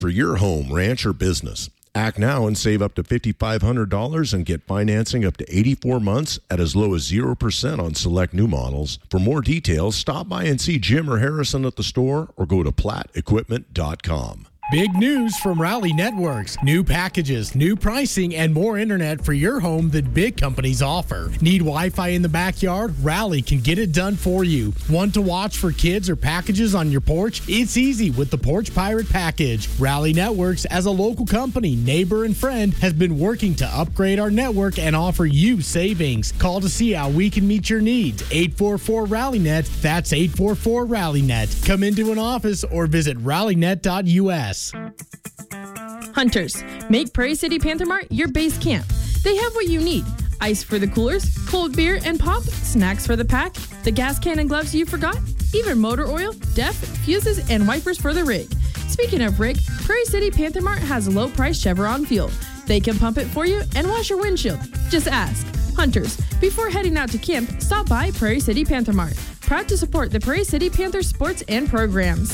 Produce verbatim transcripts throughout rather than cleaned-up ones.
For your home, ranch, or business, act now and save up to five thousand five hundred dollars and get financing up to eighty-four months at as low as zero percent on select new models. For more details, stop by and see Jim or Harrison at the store or go to platt equipment dot com. Big news from Rally Networks. New packages, new pricing, and more internet for your home than big companies offer. Need Wi-Fi in the backyard? Rally can get it done for you. Want to watch for kids or packages on your porch? It's easy with the Porch Pirate package. Rally Networks, as a local company, neighbor, and friend, has been working to upgrade our network and offer you savings. Call to see how we can meet your needs. eight four four rally net. That's eight four four rally net. Come into an office or visit rally net dot u s. Hunters, make Prairie City Panther Mart your base camp. They have what you need. Ice for the coolers, cold beer and pop, snacks for the pack, the gas can and gloves you forgot, even motor oil, def, fuses, and wipers for the rig. Speaking of rig, Prairie City Panther Mart has low-price Chevron fuel. They can pump it for you and wash your windshield. Just ask. Hunters, before heading out to camp, stop by Prairie City Panther Mart. Proud to support the Prairie City Panthers sports and programs.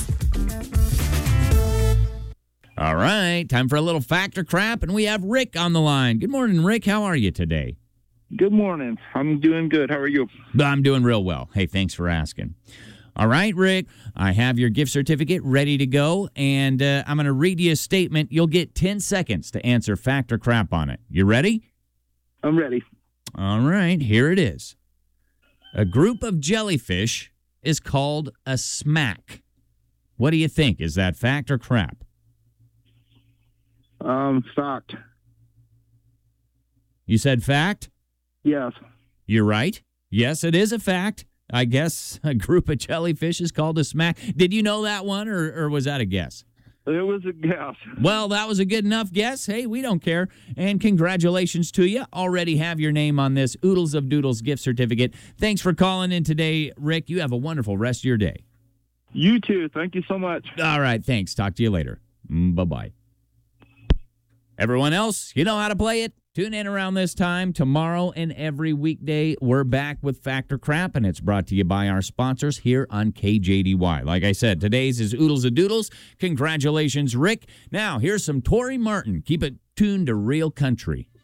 All right, time for a little Factor Crap, and we have Rick on the line. Good morning, Rick. How are you today? Good morning. I'm doing good. How are you? I'm doing real well. Hey, thanks for asking. All right, Rick, I have your gift certificate ready to go, and uh, I'm going to read you a statement. You'll get ten seconds to answer Fact or Crap on it. You ready? I'm ready. All right, here it is. A group of jellyfish is called a smack. What do you think? Is that fact or crap? Um, fact. You said fact? Yes. You're right. Yes, it is a fact. I guess a group of jellyfish is called a smack. Did you know that one, or, or was that a guess? It was a guess. Well, that was a good enough guess. Hey, we don't care. And congratulations to you. Already have your name on this Oodles of Doodles gift certificate. Thanks for calling in today, Rick. You have a wonderful rest of your day. You too. Thank you so much. All right, thanks. Talk to you later. Mm, bye-bye. Everyone else, you know how to play it. Tune in around this time tomorrow and every weekday. We're back with Factor Crap, and it's brought to you by our sponsors here on K J D Y. Like I said, today's is Oodles of Doodles. Congratulations, Rick. Now, here's some Tori Martin. Keep it tuned to Real Country.